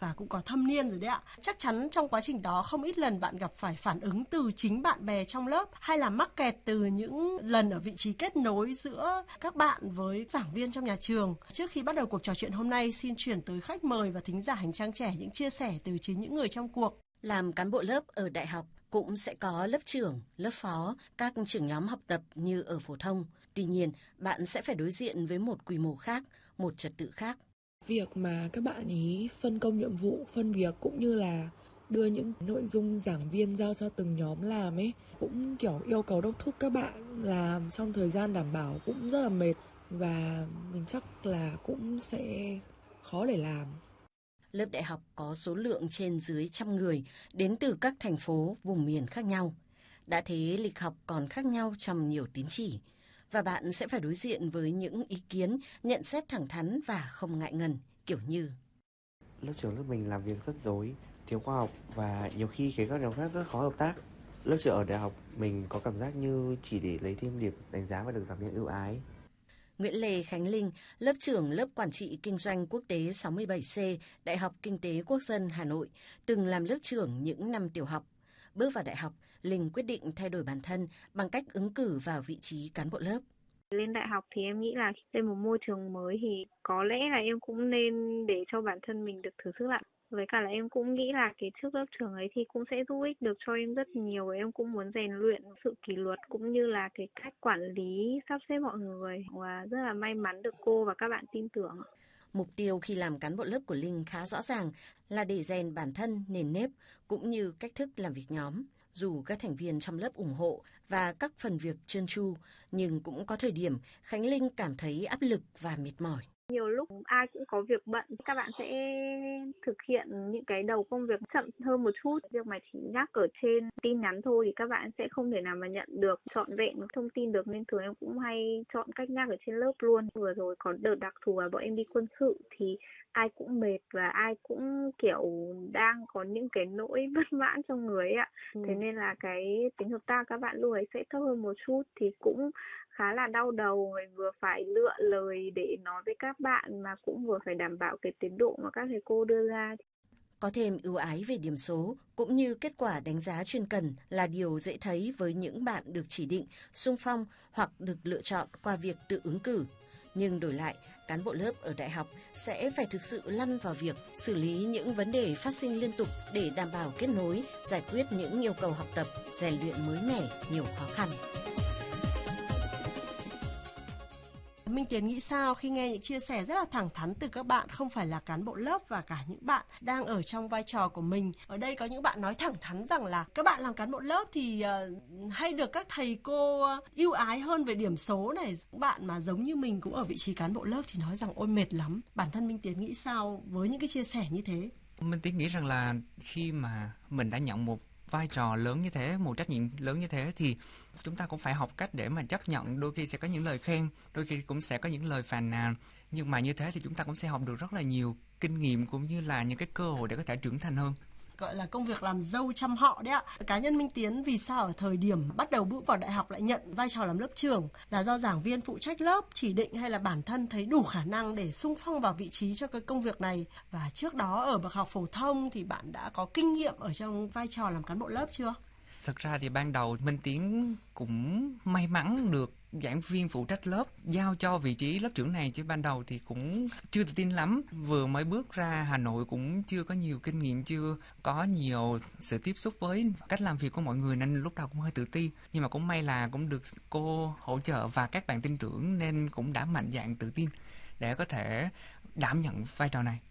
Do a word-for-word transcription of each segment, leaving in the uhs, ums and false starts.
và cũng có thâm niên rồi đấy ạ. Chắc chắn trong quá trình đó không ít lần bạn gặp phải phản ứng từ chính bạn bè trong lớp hay là mắc kẹt từ những lần ở vị trí kết nối giữa các bạn với giảng viên trong nhà trường. Trước khi bắt đầu cuộc trò chuyện hôm nay, xin chuyển tới khách mời và thính giả Hành trang trẻ những chia sẻ từ chính những người trong cuộc. Làm cán bộ lớp ở đại học cũng sẽ có lớp trưởng, lớp phó, các trưởng nhóm học tập như ở phổ thông. Tuy nhiên, bạn sẽ phải đối diện với một quy mô khác, một trật tự khác. Việc mà các bạn ý phân công nhiệm vụ, phân việc cũng như là đưa những nội dung giảng viên giao cho từng nhóm làm ấy, cũng kiểu yêu cầu đốc thúc các bạn làm trong thời gian đảm bảo cũng rất là mệt và mình chắc là cũng sẽ khó để làm. Lớp đại học có số lượng trên dưới trăm người đến từ các thành phố, vùng miền khác nhau. Đã thế lịch học còn khác nhau trong nhiều tín chỉ. Và bạn sẽ phải đối diện với những ý kiến, nhận xét thẳng thắn và không ngại ngần, kiểu như: lớp trưởng lớp mình làm việc rất rối, thiếu khoa học và nhiều khi khiến các nhóm khác rất khó hợp tác. Lớp trưởng ở đại học mình có cảm giác như chỉ để lấy thêm điểm đánh giá và được giảng viên ưu ái. Nguyễn Lê Khánh Linh, lớp trưởng lớp Quản trị Kinh doanh Quốc tế sáu mươi bảy C, Đại học Kinh tế Quốc dân Hà Nội, từng làm lớp trưởng những năm tiểu học. Bước vào đại học, Linh quyết định thay đổi bản thân bằng cách ứng cử vào vị trí cán bộ lớp. Lên đại học thì em nghĩ là lên một môi trường mới thì có lẽ là em cũng nên để cho bản thân mình được thử sức lại. Với cả là em cũng nghĩ là cái chức lớp trưởng ấy thì cũng sẽ giúp ích được cho em rất nhiều. Em cũng muốn rèn luyện sự kỷ luật cũng như là cái cách quản lý, sắp xếp mọi người. Và rất là may mắn được cô và các bạn tin tưởng. Mục tiêu khi làm cán bộ lớp của Linh khá rõ ràng là để rèn bản thân, nền nếp cũng như cách thức làm việc nhóm. Dù các thành viên trong lớp ủng hộ và các phần việc trơn tru, nhưng cũng có thời điểm Khánh Linh cảm thấy áp lực và mệt mỏi. Nhiều lúc ai cũng có việc bận, các bạn sẽ thực hiện những cái đầu công việc chậm hơn một chút. Việc mà chỉ nhắc ở trên tin nhắn thôi thì các bạn sẽ không thể nào mà nhận được trọn vẹn thông tin được, nên thường em cũng hay chọn cách nhắc ở trên lớp luôn. Vừa rồi có đợt đặc thù là bọn em đi quân sự thì ai cũng mệt và ai cũng kiểu đang có những cái nỗi bất mãn trong người ấy ạ. Ừ. Thế nên là cái tính hợp tác các bạn lúc ấy sẽ thấp hơn một chút thì cũng khá là đau đầu, vừa phải lựa lời để nói với các bạn mà cũng vừa phải đảm bảo cái tiến độ mà các thầy cô đưa ra. Có thêm ưu ái về điểm số cũng như kết quả đánh giá chuyên cần là điều dễ thấy với những bạn được chỉ định, xung phong hoặc được lựa chọn qua việc tự ứng cử. Nhưng đổi lại, cán bộ lớp ở đại học sẽ phải thực sự lăn vào việc xử lý những vấn đề phát sinh liên tục để đảm bảo kết nối, giải quyết những yêu cầu học tập, rèn luyện mới mẻ, nhiều khó khăn. Minh Tiến nghĩ sao khi nghe những chia sẻ rất là thẳng thắn từ các bạn không phải là cán bộ lớp và cả những bạn đang ở trong vai trò của mình? Ở đây có những bạn nói thẳng thắn rằng là các bạn làm cán bộ lớp thì uh, hay được các thầy cô ưu ái hơn về điểm số này. Những bạn mà giống như mình cũng ở vị trí cán bộ lớp thì nói rằng ôi mệt lắm. Bản thân Minh Tiến nghĩ sao với những cái chia sẻ như thế? Minh Tiến nghĩ rằng là khi mà mình đã nhận một vai trò lớn như thế, một trách nhiệm lớn như thế thì chúng ta cũng phải học cách để mà chấp nhận. Đôi khi sẽ có những lời khen, đôi khi cũng sẽ có những lời phàn nàn, nhưng mà như thế thì chúng ta cũng sẽ học được rất là nhiều kinh nghiệm cũng như là những cái cơ hội để có thể trưởng thành hơn. Gọi là công việc làm dâu trăm họ đấy ạ. Cá nhân Minh Tiến vì sao ở thời điểm bắt đầu bước vào đại học lại nhận vai trò làm lớp trưởng, là do giảng viên phụ trách lớp chỉ định hay là bản thân thấy đủ khả năng để xung phong vào vị trí cho cái công việc này? Và trước đó ở bậc học phổ thông thì bạn đã có kinh nghiệm ở trong vai trò làm cán bộ lớp chưa? Thực ra thì ban đầu Minh Tiến cũng may mắn được giảng viên phụ trách lớp giao cho vị trí lớp trưởng này, chứ ban đầu thì cũng chưa tự tin lắm. Vừa mới bước ra Hà Nội cũng chưa có nhiều kinh nghiệm, chưa có nhiều sự tiếp xúc với cách làm việc của mọi người nên lúc đầu cũng hơi tự ti. Nhưng mà cũng may là cũng được cô hỗ trợ và các bạn tin tưởng nên cũng đã mạnh dạn tự tin để có thể đảm nhận vai trò này.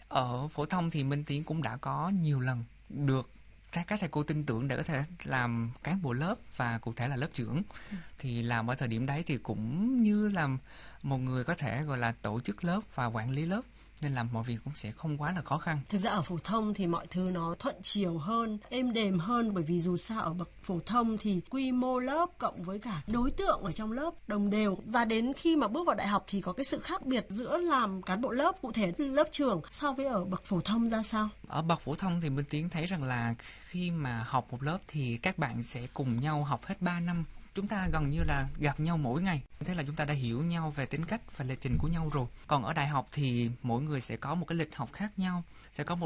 Ở phổ thông thì Minh Tiến cũng đã có nhiều lần được các thầy cô tin tưởng để có thể làm cán bộ lớp và cụ thể là lớp trưởng. Ừ. Thì làm ở thời điểm đấy thì cũng như là một người có thể gọi là tổ chức lớp và quản lý lớp, nên làm mọi việc cũng sẽ không quá là khó khăn. Thực ra ở phổ thông thì mọi thứ nó thuận chiều hơn, êm đềm hơn, bởi vì dù sao ở bậc phổ thông thì quy mô lớp cộng với cả đối tượng ở trong lớp đồng đều. Và đến khi mà bước vào đại học thì có cái sự khác biệt giữa làm cán bộ lớp, cụ thể lớp trưởng, so với ở bậc phổ thông ra sao? Ở bậc phổ thông thì Minh Tiến thấy rằng là khi mà học một lớp thì các bạn sẽ cùng nhau học hết ba năm. Chúng ta gần như là gặp nhau mỗi ngày. Thế là chúng ta đã hiểu nhau về tính cách và lịch trình của nhau rồi. Còn ở đại học thì mỗi người sẽ có một cái lịch học khác nhau, sẽ có một